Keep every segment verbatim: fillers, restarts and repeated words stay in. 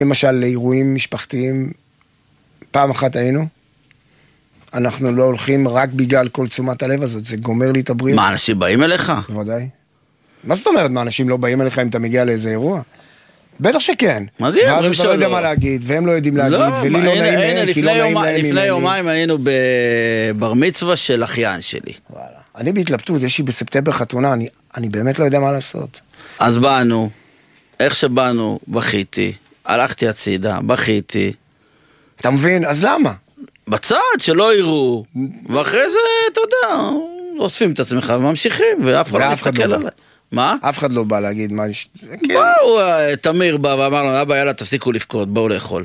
למשל, לאירועים משפחתיים, פעם אחת היינו, אנחנו לא הולכים רק בגלל כל תשומת הלב הזאת, זה גומר לי את הבריאות. מה, אנשים באים אליך? בוודאי. מה זאת אומרת, מה, אנשים לא באים אליך אם אתה מגיע לאיזה אירוע? בטח שכן. מדהים, ואז אתה לא יודע מה להגיד, והם לא יודעים להגיד, ולי לא נעים להם, כי לא נעים להם. לפני יומיים היינו בבר מצווה של אחיין שלי. וואלה. אני בהתלבטות, יש לי בספטמבר חתונה, אני, אני באמת לא יודע מה לעשות. אז באנו, איך שבאנו, בכיתי, הלכתי הצידה, בכיתי. אתה מבין? אז למה? בצד, שלא יראו, ואחרי זה, אתה יודע, אוספים את עצמך וממשיכים, ואף אחד לא מסתכל עליי. מה? אף אחד לא בא להגיד מה... באו, תמיר בא ואמר לנו, אבא, יאללה, תפסיקו לבכות, בואו לאכול.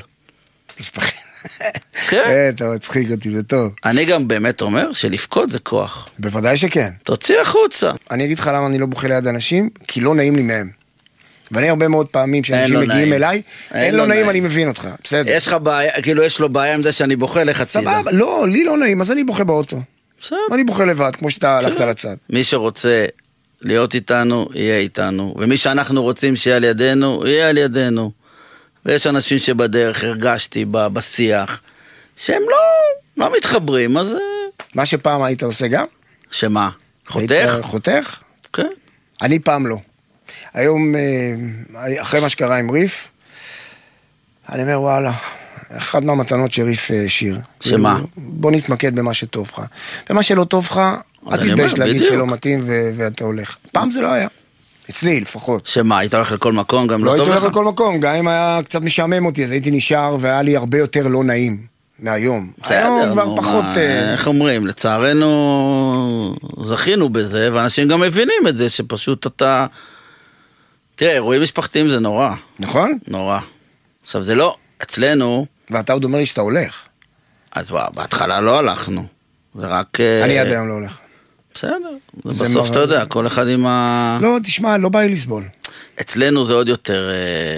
כן, אתה מצחיק אותי, זה טוב. אני גם באמת אומר שלבכות זה כוח. בוודאי שכן. תוציא החוצה. אני אגיד לך למה אני לא בוכה ליד אנשים, כי לא נעים לי מהם. ואני הרבה מאוד פעמים שאנשים מגיעים אליי, אין לו נעים, אני מבין אותך, בסדר. יש לך בעיה, כאילו יש לו בעיה עם זה שאני בוכה לך צידה. סבבה, לא, לי לא נעים, אז אני בוכה באוטו. אני בוכה לבד, כמו שאתה הלכת לצד. מי שרוצה להיות איתנו, יהיה איתנו. ומי שאנחנו רוצים שיהיה על ידינו, יהיה על ידינו. ויש אנשים שבדרך הרגשתי בשיח, שהם לא, לא מתחברים, אז... מה שפעם היית עושה גם? שמה? חותך? חותך? כן. אני פעם לא. היום, אחרי מה שקרה עם ריף, אני אומר, וואלה, אחד מהמתנות שריף שיר. שמה? בוא נתמקד במה שטוב לך. ומה שלא טוב לך, אל תתבייש להגיד שלא מתאים ואתה הולך. פעם זה לא היה. אצלי לפחות. שמה, היית הולך לכל מקום, גם לא טוב לך? לא הייתי הולך לכל מקום, גם אם היה קצת משעמם אותי, אז הייתי נשאר והיה לי הרבה יותר לא נעים מהיום. בסדר, נו, איך אומרים, לצערנו זכינו בזה, ואנשים גם מבינים את זה, שפשוט אתה... תראה, אירועים משפחתיים זה נורא. נכון? נורא. עכשיו זה לא, אצלנו... ואתה עוד אומר לי שאתה הולך. אז בהתחלה לא הלכנו. זה רק... אני עד היום לא הולך. בסדר, בסוף אתה יודע, כל אחד עם ה... לא, תשמע, לא בא לי לסבול. אצלנו זה עוד יותר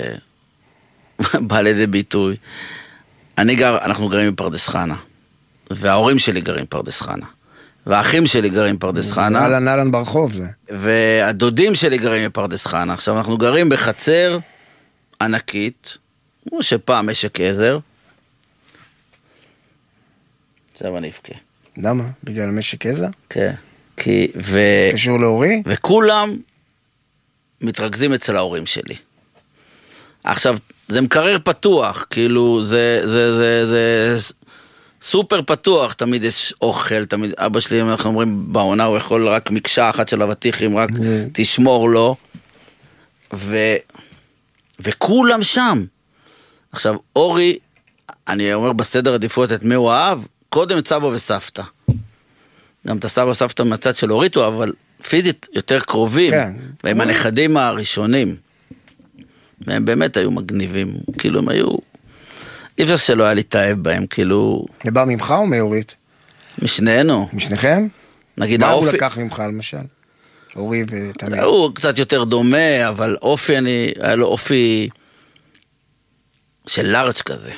בא לידי ביטוי. אני גר, אנחנו גרים בפרדס חנה, וההורים שלי גרים בפרדס חנה, והאחים שלי גרים בפרדס חנה. נלן נלן ברחוב זה. והדודים שלי גרים בפרדס חנה. עכשיו אנחנו גרים בחצר ענקית, כמו שפעם משק עזר. עכשיו אני אבכה. למה? בגלל משק עזר? כן. כי, ו... קשור להורי? וכולם מתרכזים אצל ההורים שלי. עכשיו, זה מקרר פתוח, כאילו, זה, זה, זה, זה סופר פתוח, תמיד יש אוכל, תמיד, אבא שלי, אנחנו אומרים, בעונה הוא יכול רק מקשה אחת של אבטיחים, רק תשמור לו, ו... וכולם שם. עכשיו, אורי, אני אומר בסדר עדיפויות את מי הוא אהב, קודם את סבא וסבתא. גם את הסבא וסבתא מהצד של אוריתו, אבל פיזית יותר קרובים, כן. והם הנכדים הראשונים. והם באמת היו מגניבים, כאילו הם היו... אי אפשר שלא היה להתאהב בהם, כאילו... זה בא ממך או מאורית? משנינו. משניכם? נגיד מה האופי... הוא לקח ממך למשל? אורי ותמיר. הוא קצת יותר דומה, אבל אופי, אני... היה לו אופי של לארג' כזה.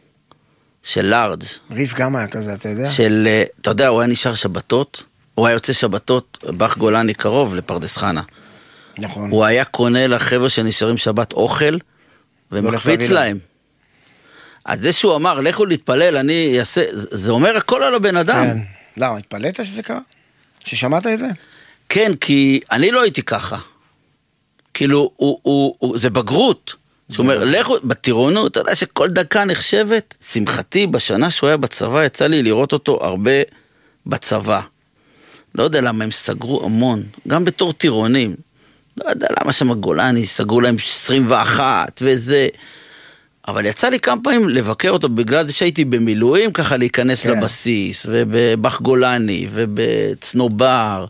של לארג'. ריף גם היה כזה, אתה יודע? של, אתה יודע, הוא היה נשאר שבתות, הוא היה יוצא שבתות, בח גולני קרוב לפרדס חנה. נכון. הוא היה קונה לחבר'ה שנשארים שבת אוכל, ומקפיץ להם. אז זה שהוא אמר, לכו להתפלל, אני אעשה, זה אומר הכל על הבן אדם. כן. למה, התפלאת שזה קרה? ששמעת את זה? כן, כי אני לא הייתי ככה. כאילו, הוא, הוא, הוא, זה בגרות. זאת אומרת, לכו, בטירונות, אתה יודע שכל דקה נחשבת, שמחתי, בשנה שהוא היה בצבא, יצא לי לראות אותו הרבה בצבא. לא יודע למה הם סגרו המון, גם בתור טירונים. לא יודע למה שם הגולני, סגרו להם עשרים ואחת וזה. אבל יצא לי כמה פעמים לבקר אותו, בגלל זה שהייתי במילואים, ככה להיכנס כן. לבסיס, ובבח גולני, ובצנובר,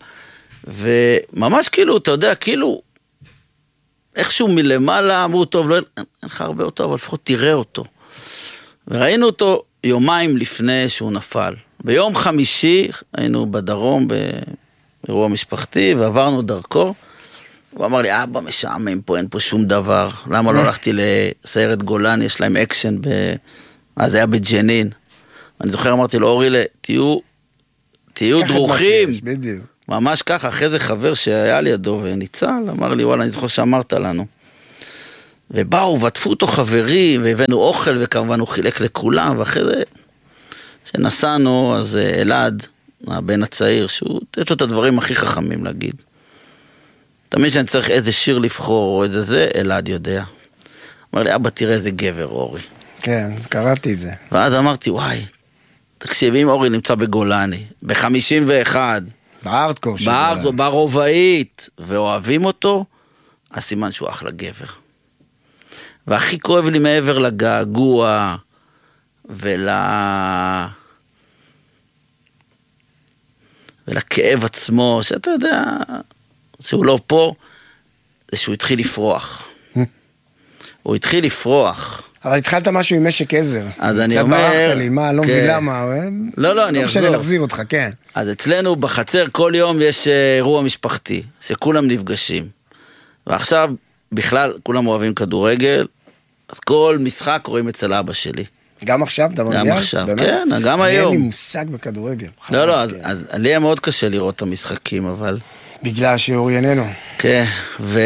וממש כאילו, אתה יודע, כאילו, איכשהו מלמעלה אמרו, טוב, לא, אין לך הרבה אותו, אבל לפחות תראה אותו. וראינו אותו יומיים לפני שהוא נפל. ביום חמישי היינו בדרום, באירוע משפחתי, ועברנו דרכו, הוא אמר לי, אבא משעמם פה, אין פה שום דבר. למה לא הלכתי לסיירת גולן, יש להם אקשן, ב... אז היה בג'נין. אני זוכר, אמרתי לו, אורילה, תהיו, תהיו דרוכים. בדיוק. ממש ככה, אחרי זה חבר שהיה לידו וניצל, אמר לי, וואלה, אני זוכר שאמרת לנו. ובאו ועטפו אותו חברים, והבאנו אוכל, וכמובן הוא חילק לכולם, ואחרי זה, שנסענו, אז אלעד, הבן הצעיר, שהוא, יש לו את הדברים הכי חכמים להגיד. תמיד שאני צריך איזה שיר לבחור, או איזה זה, אלעד יודע. אמר לי, אבא, תראה איזה גבר, אורי. כן, קראתי את זה. ואז אמרתי, וואי, תקשיב, אם אורי נמצא בגולני, ב-חמישים ואחת, בארדקור של גולני, ברובעית, ואוהבים אותו, אז סימן שהוא אחלה גבר. והכי כואב לי מעבר לגעגוע, ול... ולכאב עצמו, שאתה יודע, שהוא לא פה, זה שהוא התחיל לפרוח. הוא התחיל לפרוח. אבל התחלת משהו עם משק עזר. אז אני אומר... קצת ברחת לי, מה, לא מבין למה. לא, לא, אני אחזור. לא משנה להחזיר אותך, כן. אז אצלנו בחצר כל יום יש אירוע משפחתי, שכולם נפגשים. ועכשיו, בכלל, כולם אוהבים כדורגל, אז כל משחק רואים אצל אבא שלי. גם עכשיו, דבר גם עכשיו, כן, גם היום. אין לי מושג בכדורגל. לא, לא, אז לי היה מאוד קשה לראות את המשחקים, אבל... בגלל שאורי איננו. כן, ו...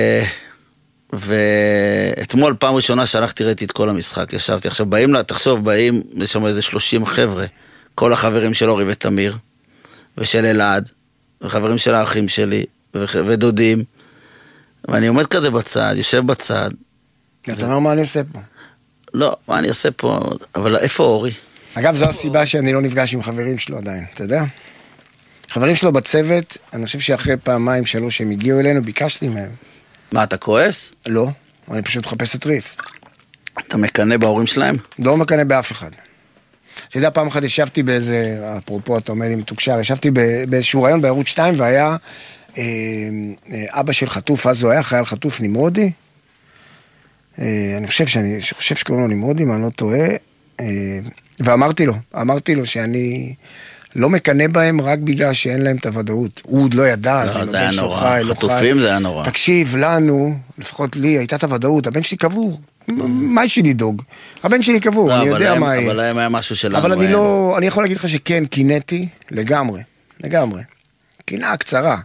ואתמול פעם ראשונה שהלכתי ראיתי את כל המשחק, ישבתי, עכשיו באים לה, תחשוב, באים, יש שם איזה שלושים חבר'ה, כל החברים של אורי ותמיר, ושל אלעד, וחברים של האחים שלי, ודודים, ואני עומד כזה בצד, יושב בצד. אתה אומר מה אני עושה פה? לא, מה אני עושה פה, אבל איפה אורי? אגב, זו הסיבה שאני לא נפגש עם חברים שלו עדיין, אתה יודע? חברים שלו בצוות, אני חושב שאחרי פעמיים שלוש הם הגיעו אלינו, ביקשתי מהם. מה, אתה כועס? לא, אני פשוט מחפש את ריף. אתה מקנה בהורים שלהם? לא מקנה באף אחד. אתה יודע, פעם אחת ישבתי באיזה, אפרופו, אתה אומר לי מתוקשר, ישבתי באיזשהו רעיון בערוץ שתיים, והיה אה, אבא של חטוף, אז הוא היה חייל חטוף נמרודי, אה, אני חושב שאני, חושב שקוראים לו נמרודי, מה אני לא טועה, אה, ואמרתי לו, אמרתי לו שאני... לא מקנה בהם רק בגלל שאין להם את הוודאות. הוא עוד לא ידע, זה היה נורא, חטופים זה היה נורא. תקשיב, לנו, לפחות לי, הייתה את הוודאות, הבן שלי קבור. מה יש לי לדאוג? הבן שלי קבור, אני יודע מה יהיה. אבל להם היה משהו שלנו. אבל אני לא, אני יכול להגיד לך שכן, קינאתי לגמרי, לגמרי. קינאה קצרה.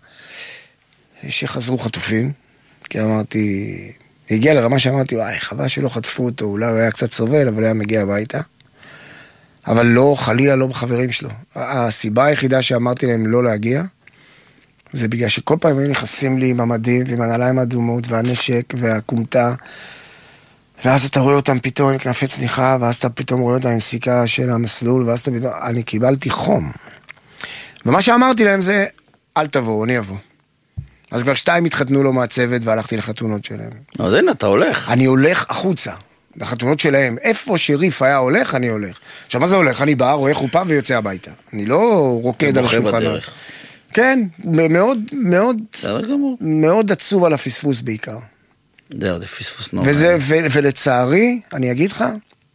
שחזרו חטופים, כי אמרתי, הגיע לרמה שאמרתי, וואי, חבל שלא חטפו אותו, אולי הוא היה קצת סובל, אבל היה מגיע הביתה. אבל לא, חלילה לא בחברים שלו. הסיבה היחידה שאמרתי להם לא להגיע, זה בגלל שכל פעם הם נכנסים לי עם המדים ועם הנעליים האדומות והנשק והקומטה, ואז אתה רואה אותם פתאום עם כנפי צניחה, ואז אתה פתאום רואה אותם עם סיכה של המסלול, ואז אתה פתאום, אני קיבלתי חום. ומה שאמרתי להם זה, אל תבואו, אני אבוא. אז כבר שתיים התחתנו לו מהצוות והלכתי לחתונות שלהם. אז הנה, אתה הולך. אני הולך החוצה. לחתונות שלהם, איפה שריף היה הולך, אני הולך. עכשיו, מה זה הולך? אני בא, רואה חופה ויוצא הביתה. אני לא רוקד על השולחן. כן, מאוד, מאוד, מאוד עצוב על הפספוס בעיקר. זהו, זה פספוס נורא. ולצערי, אני אגיד לך,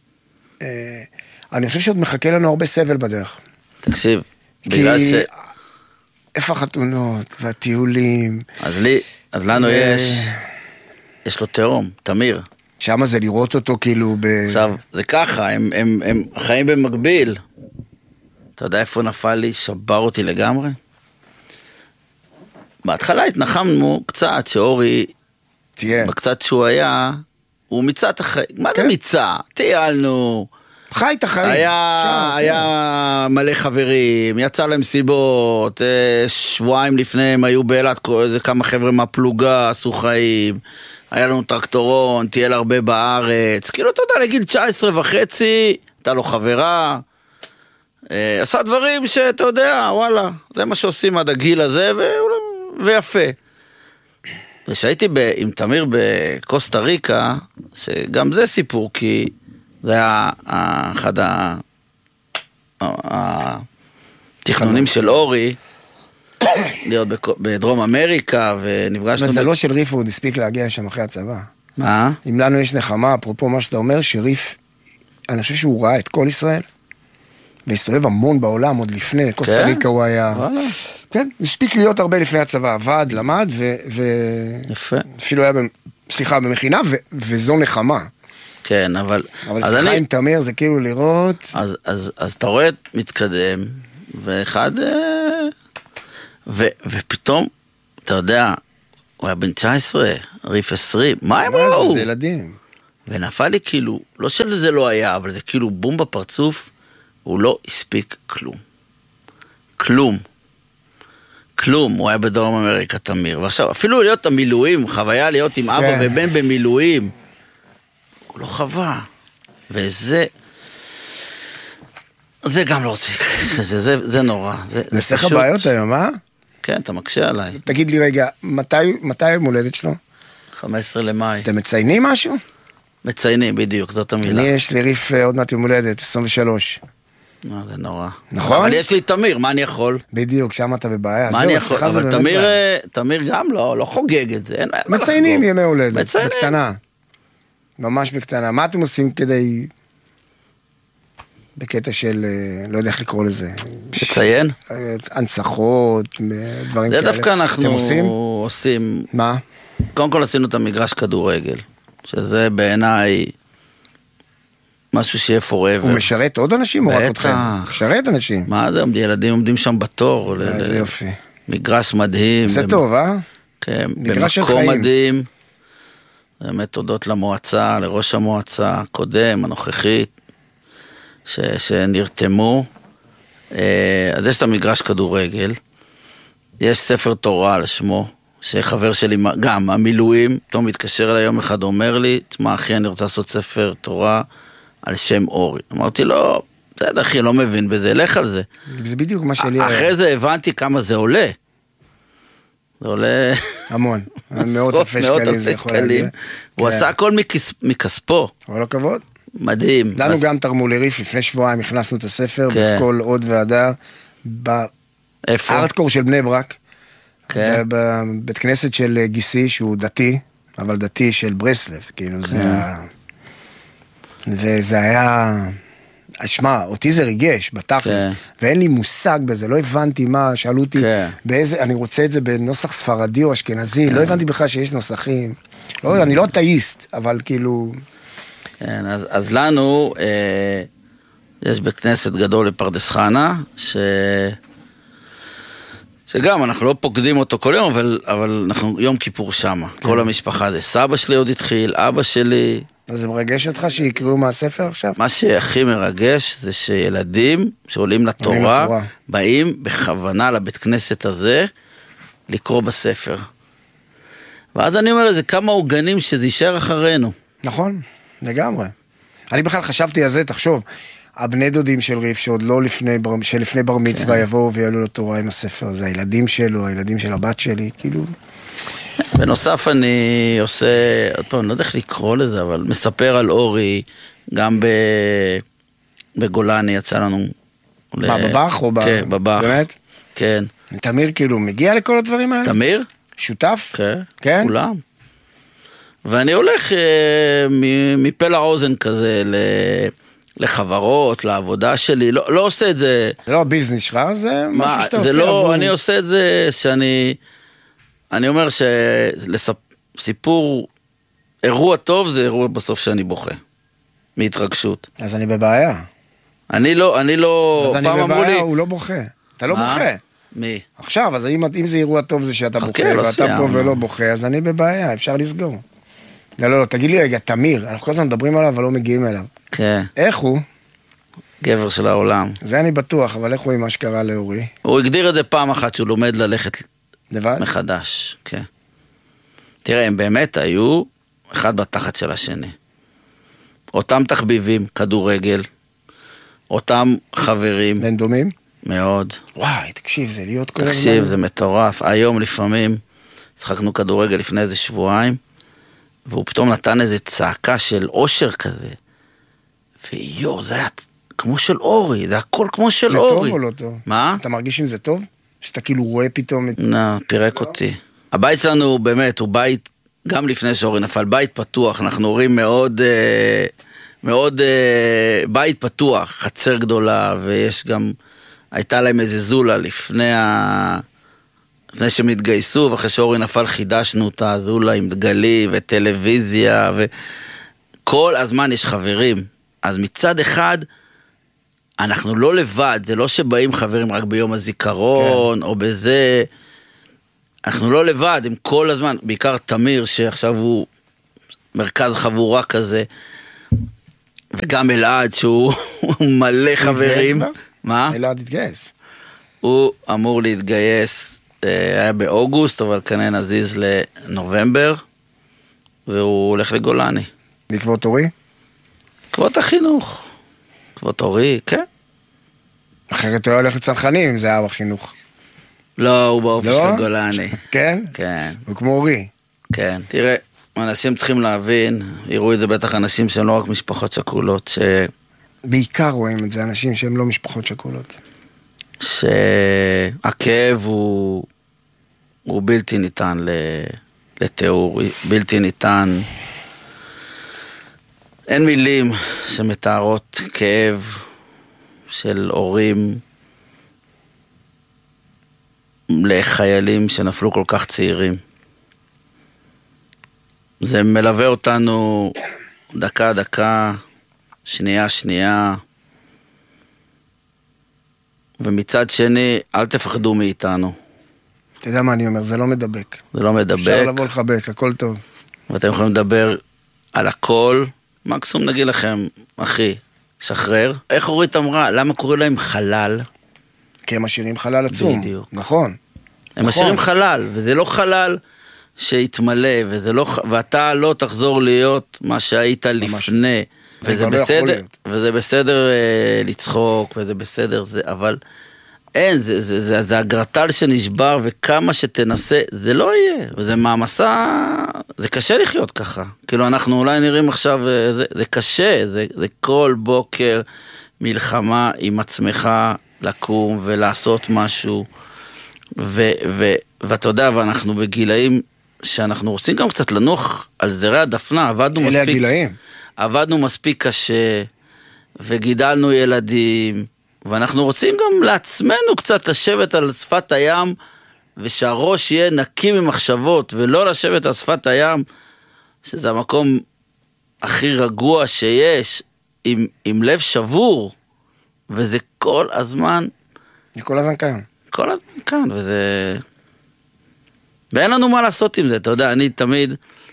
אני חושב שעוד מחכה לנו הרבה סבל בדרך. תקשיב, בגלל ש... איפה החתונות והטיולים. אז לי, אז לנו יש, יש לו תאום, תמיר. שמה זה לראות אותו כאילו ב... עכשיו, זה ככה, הם, הם, הם חיים במקביל. אתה יודע איפה נפל לי? שבר אותי לגמרי. בהתחלה התנחמנו קצת, שאורי, תהיה. בקצת שהוא היה, הוא מיצה את החיים. מה זה מיצה? טיילנו. חי את החיים. היה, היה מלא חברים, יצא להם סיבות, שבועיים לפני הם היו באילת, איזה כמה חבר'ה מהפלוגה, עשו חיים. היה לנו טרקטורון, תהיה הרבה בארץ, כאילו אתה יודע, לגיל תשע עשרה וחצי, הייתה לו חברה, אה, עשה דברים שאתה יודע, וואלה, זה מה שעושים עד הגיל הזה, ו... ויפה. ושהייתי ב... עם תמיר בקוסטה ריקה, שגם זה סיפור, כי זה היה אחד התכנונים של אורי, להיות בדרום אמריקה, ונפגשנו... מזלו של ריף הוא עוד הספיק להגיע שם אחרי הצבא. מה? אם לנו יש נחמה, אפרופו מה שאתה אומר, שריף, אני חושב שהוא ראה את כל ישראל, והסתובב המון בעולם עוד לפני, קוסטה ריקה הוא היה... כן, הספיק להיות הרבה לפני הצבא, עבד, למד, ואפילו היה, סליחה, במכינה, וזו נחמה. כן, אבל... אבל שיחה עם תמיר זה כאילו לראות... אז אתה רואה מתקדם, ואחד... ו, ופתאום, אתה יודע, הוא היה בן תשע עשרה, ריף עשרים, מה הם מה זה, ראו? זה ילדים. ונפל לי כאילו, לא שזה לא היה, אבל זה כאילו בום בפרצוף, הוא לא הספיק כלום. כלום. כלום, הוא היה בדרום אמריקה תמיר, ועכשיו אפילו להיות המילואים, חוויה להיות עם אבא ובן במילואים, הוא לא חווה, וזה, זה גם לא רוצה, זה, זה, זה נורא. זה, זה עושה לך בעיות היום, אה? כן, אתה מקשה עליי. תגיד לי רגע, מתי, מתי היום הולדת שלו? חמישה עשר למאי. אתם מציינים משהו? מציינים, בדיוק, זאת המילה. אני, יש לי ריף עוד מעט יום הולדת, עשרים ושלוש. לא, זה נורא. נכון? אבל יש לי תמיר, מה אני יכול? בדיוק, שם אתה בבעיה. מה אני יכול? אבל תמיר, תמיר גם לא, לא חוגג את זה. מציינים ימי הולדת, מציינים. בקטנה. ממש בקטנה. מה אתם עושים כדי... בקטע של, לא יודע איך לקרוא לזה. לציין? הנצחות, דברים זה כאלה. דווקא אנחנו אתם עושים? עושים... מה? קודם כל עשינו את המגרש כדורגל, שזה בעיניי משהו שיהיה forever. הוא משרת עוד אנשים או רק בטח. אתכם? משרת אנשים. מה זה, ילדים עומדים שם בתור. איזה יופי. מגרש מדהים. זה טוב, אה? כן, מגרש של במקום חיים. מדהים. באמת תודות למועצה, לראש המועצה הקודם, הנוכחית, ש, שנרתמו. אז יש את המגרש כדורגל, יש ספר תורה על שמו, שחבר שלי, גם המילואים, פתאום מתקשר אליי יום אחד, אומר לי, תשמע אחי, אני רוצה לעשות ספר תורה על שם אורי. אמרתי לו, בסדר אחי, לא מבין בזה, לך על זה. זה בדיוק מה שלי... אחרי זה הבנתי כמה זה עולה. זה עולה... המון. מאות אלפי שקלים זה יכול להגיע. הוא עשה הכל מכספו. אבל לא כבוד. מדהים. לנו גם תרמו לריף, לפני שבועיים הכנסנו את הספר, בכל עוד ועדה, בארטקור של בני ברק, בבית כנסת של גיסי, שהוא דתי, אבל דתי של ברסלב, כאילו זה היה... וזה היה... שמע, אותי זה ריגש, בתכלס, ואין לי מושג בזה, לא הבנתי מה, שאלו אותי באיזה, אני רוצה את זה בנוסח ספרדי או אשכנזי, לא הבנתי בכלל שיש נוסחים, אני לא טאיסט, אבל כאילו... כן, אז, אז לנו אה, יש בית כנסת גדול לפרדס חנה, ש... שגם אנחנו לא פוקדים אותו כל יום, אבל, אבל אנחנו יום כיפור שמה. כן. כל המשפחה זה סבא שלי עוד התחיל, אבא שלי. אז זה מרגש אותך שיקראו מהספר עכשיו? מה שהכי מרגש זה שילדים שעולים לתורה, לתורה. באים בכוונה לבית כנסת הזה לקרוא בספר. ואז אני אומר, זה כמה עוגנים שזה יישאר אחרינו. נכון. לגמרי. אני בכלל חשבתי על זה, תחשוב, הבני דודים של ריף, שעוד לא לפני, שלפני בר מצווה יבואו ויעלו לתורה עם הספר, זה הילדים שלו, הילדים של הבת שלי, כאילו. בנוסף אני עושה, עוד פעם, אני לא יודע איך לקרוא לזה, אבל מספר על אורי, גם בגולני יצא לנו. מה, בבח או ב... כן, בבח. באמת? כן. תמיר כאילו מגיע לכל הדברים האלה? תמיר? שותף? כן, כן? כולם. ואני הולך אה, מפה לאוזן כזה ל, לחברות, לעבודה שלי, לא, לא עושה את זה... זה לא הביזנס שלך, זה מה, משהו שאתה זה עושה לא, עבור... אני עושה את זה שאני... אני אומר שסיפור, אירוע טוב זה אירוע בסוף שאני בוכה. מהתרגשות. אז אני בבעיה. אני לא, אני לא... אז אני בבעיה, לי... הוא לא בוכה. אתה לא מה? בוכה. מי? עכשיו, אז אם, אם זה אירוע טוב זה שאתה בוכה, לא ואתה סיימנו. פה ולא בוכה, אז אני בבעיה, אפשר לסגור. לא, לא, לא, תגיד לי רגע, תמיר, אנחנו כל הזמן מדברים עליו, אבל לא מגיעים אליו. כן. איך הוא? גבר של העולם. זה אני בטוח, אבל איך הוא עם מה שקרה לאורי? הוא הגדיר את זה פעם אחת, שהוא לומד ללכת לבד? מחדש, כן. תראה, הם באמת היו אחד בתחת של השני. אותם תחביבים, כדורגל, אותם חברים. בין דומים? מאוד. וואי, תקשיב, זה להיות כל הזמן. תקשיב, זה מטורף. היום לפעמים, שחקנו כדורגל לפני איזה שבועיים, והוא פתאום נתן איזה צעקה של אושר כזה. ויור, זה היה כמו של אורי, זה הכל כמו של זה אורי. זה טוב או לא טוב? מה? אתה מרגיש עם זה טוב? שאתה כאילו רואה פתאום את... לא, פירק אותי. הבית שלנו באמת, הוא בית, גם לפני שאורי נפל, בית פתוח, אנחנו רואים מאוד, מאוד בית פתוח, חצר גדולה, ויש גם, הייתה להם איזה זולה לפני ה... לפני שהם התגייסו, ואחרי שאורי נפל חידשנו את הזולה עם דגלי וטלוויזיה, וכל הזמן יש חברים. אז מצד אחד, אנחנו לא לבד, זה לא שבאים חברים רק ביום הזיכרון, כן. או בזה, אנחנו לא לבד, עם כל הזמן, בעיקר תמיר, שעכשיו הוא מרכז חבורה כזה, וגם אלעד, שהוא מלא חברים. מה? אלעד התגייס. הוא אמור להתגייס, היה באוגוסט, אבל כנראה נזיז לנובמבר, והוא הולך לגולני. בעקבות אורי? בעקבות החינוך. בעקבות אורי, כן. אחרת הוא הולך לצנחנים, אם זה היה בחינוך. לא, הוא באופן של גולני. כן? כן. הוא כמו אורי. כן, תראה, אנשים צריכים להבין, יראו את זה בטח אנשים שהם לא רק משפחות שכולות, ש... בעיקר רואים את זה, אנשים שהם לא משפחות שכולות. שהכאב הוא, הוא בלתי ניתן לתיאור, בלתי ניתן. אין מילים שמתארות כאב של הורים לחיילים שנפלו כל כך צעירים. זה מלווה אותנו דקה דקה, שנייה שנייה, ומצד שני, אל תפחדו מאיתנו. אתה יודע מה אני אומר, זה לא מדבק. זה לא מדבק. אפשר לבוא לחבק, הכל טוב. ואתם יכולים לדבר על הכל, מקסימום נגיד לכם, אחי, שחרר. איך אורית אמרה, למה קוראים להם חלל? כי הם משאירים חלל עצום. בדיוק. נכון. הם משאירים חלל, וזה לא חלל שהתמלא, וזה לא, ואתה לא תחזור להיות מה שהיית לפני. וזה בסדר, וזה בסדר לצחוק, וזה בסדר, זה, אבל אין, זה, זה, זה, זה הגרטל שנשבר, וכמה שתנסה, זה לא יהיה, וזה מעמסה, זה קשה לחיות ככה. כאילו אנחנו אולי נראים עכשיו, זה, זה קשה, זה, זה כל בוקר מלחמה עם עצמך לקום ולעשות משהו, ו, ו, ואתה יודע, ואנחנו בגילאים שאנחנו רוצים גם קצת לנוח על זרי הדפנה, עבדנו מספיק. אלה הגילאים. עבדנו מספיק קשה, וגידלנו ילדים, ואנחנו רוצים גם לעצמנו קצת לשבת על שפת הים, ושהראש יהיה נקי ממחשבות, ולא לשבת על שפת הים, שזה המקום הכי רגוע שיש, עם, עם לב שבור, וזה כל הזמן... זה כל הזמן כאן. כל הזמן כאן, וזה... ואין לנו מה לעשות עם זה, אתה יודע, אני תמיד...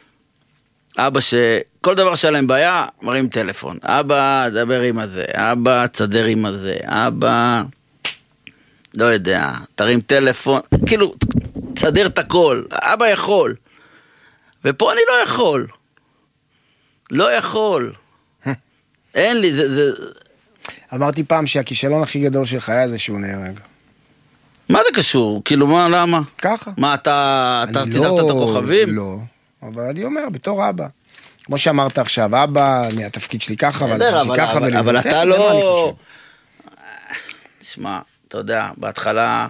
אבא שכל דבר שהיה להם בעיה, מרים טלפון. אבא, דבר עם הזה. אבא, צדר עם הזה. אבא, לא יודע, תרים טלפון. כאילו, צדר את הכל. אבא יכול. ופה אני לא יכול. לא יכול. אין לי, זה, זה... אמרתי פעם שהכישלון הכי גדול שלך היה זה שהוא נהרג. מה זה קשור? כאילו, מה, למה? ככה. מה, אתה, אתה צידרת את הכוכבים? לא. אבל אני אומר, בתור אבא. כמו שאמרת עכשיו, אבא, התפקיד שלי ככה, אבל אבל, ככה, אבל, אבל אתה לא... תשמע, אתה יודע, בהתחלה,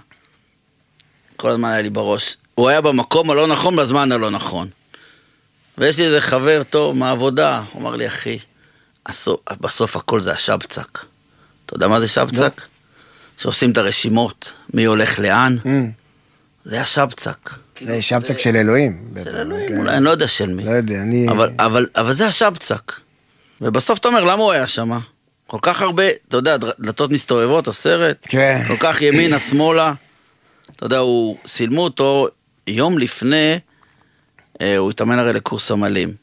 כל הזמן היה לי בראש, הוא היה במקום הלא נכון, בזמן הלא נכון. ויש לי איזה חבר טוב מהעבודה, הוא אמר לי, אחי, בסוף הכל זה השבצק. אתה יודע מה זה שבצק? שעושים את הרשימות, מי הולך לאן, זה השבצק. זה שבצק של אלוהים. של אלוהים, אולי, אני לא יודע של מי. לא יודע, אני... אבל זה השבצק. ובסוף אתה אומר, למה הוא היה שם? כל כך הרבה, אתה יודע, דלתות מסתובבות, הסרט. כן. כל כך ימינה, שמאלה. אתה יודע, הוא סילמו אותו יום לפני, הוא התאמן הרי לקורס המלים.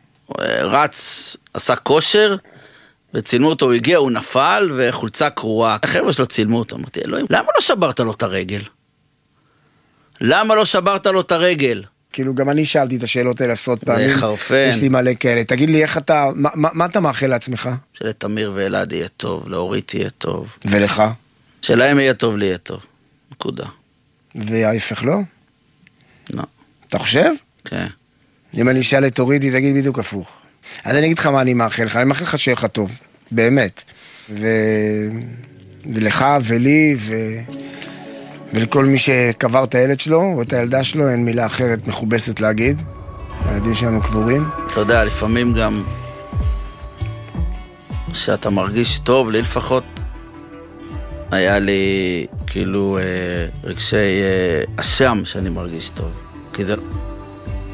רץ, עשה כושר, וצילמו אותו, הוא הגיע, הוא נפל, וחולצה קרועה. החבר'ה שלו צילמו אותו, אמרתי, אלוהים, למה לא שברת לו את הרגל? למה לא שברת לו את הרגל? כאילו גם אני שאלתי את השאלות האלה עשרות פעמים. זה חרפן. יש לי מלא כאלה. תגיד לי איך אתה, מה, מה אתה מאחל לעצמך? שלתמיר ואלעד יהיה טוב, לאורית יהיה טוב. ולך? שלהם יהיה טוב, לי יהיה טוב. נקודה. וההפך לא? לא. אתה חושב? כן. אם אני אשאל את אורית, תגיד בדיוק הפוך. אז אני אגיד לך מה אני מאחל לך. אני מאחל לך שיהיה לך טוב. באמת. ו... ולך ולי ו... ולכל מי שקבר את הילד שלו או את הילדה שלו, אין מילה אחרת מכובסת להגיד. הילדים שלנו קבורים. אתה יודע, לפעמים גם שאתה מרגיש טוב, לי לפחות היה לי כאילו רגשי אשם שאני מרגיש טוב. כי זה,